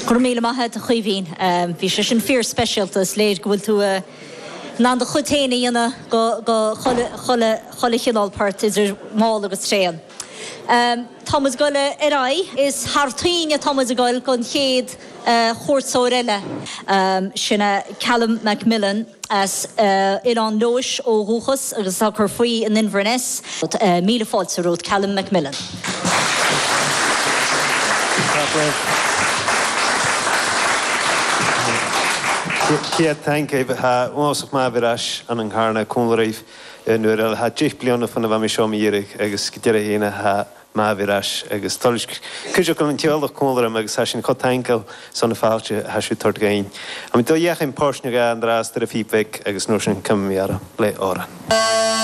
Cormíle maithe a chuimhín, bhí sé sin fear specialtas léir go bhfuil tú ná do chutéine dhéanana go chola chinálpart idir máil agus tréan. Thomas goile ará is hartaíine Thomas a goil gon chéad chóirteoir eile sinna Callum Macmillan as in an Nois ó Rúchas agus a chur faoi in Inverness míle fáilte ród Callum Macmillan. Ciad thank ha mósach má bhíras an carna cúnlaíh nuair ha 10 blianana fanna bh seo íirigh agus go deire héine ha má bhíras agus tuis chuidir go an teolach cúnlaim agus sin chotaincail sanna fáilte heisiú tart gain. Am do dheach in páisneaga an drástar a fíbeic agus nó sin cumíara le ára.